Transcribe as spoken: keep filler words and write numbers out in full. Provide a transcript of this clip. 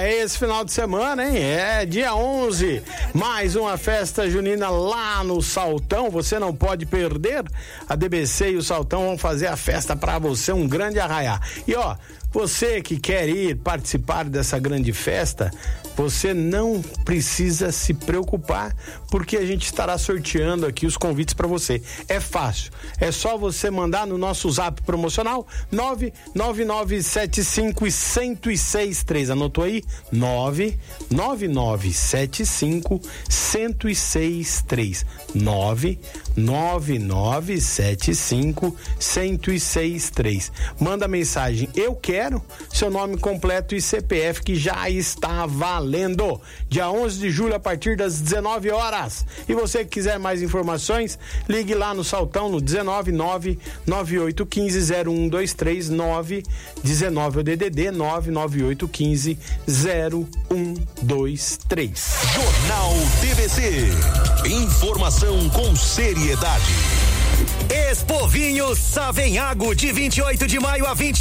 é esse final de semana, hein? É dia onze, mais uma festa junina lá no Saltão, você não pode perder. A D B C e o Saltão vão fazer a festa pra você, um grande arraiá. E ó, você que quer ir participar dessa grande festa, você não precisa se preocupar, porque a gente estará sorteando aqui os convites para você. É fácil, é só você mandar no nosso zap promocional nove nove nove sete cinco um zero seis três. Anotou aí? nove nove nove sete cinco um zero seis três. nove nove nove sete cinco um zero seis três. Manda mensagem eu quero, seu nome completo e C P F, que já está valendo. Dia onze de julho, a partir das dezenove horas. E você que quiser mais informações, ligue lá no Saltão no dezenove nove nove oito um cinco zero um dois três. nove dezenove o D D D nove nove oito um cinco zero um dois três. Jornal D B C. Informação com seriedade. Expovinho Savenhago, de vinte e oito de maio a vinte